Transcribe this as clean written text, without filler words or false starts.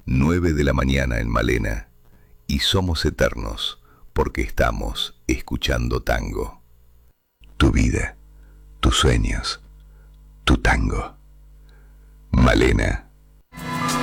9 de la mañana en Malena, y somos eternos porque estamos escuchando tango. Tu vida, tus sueños, tu tango. Malena.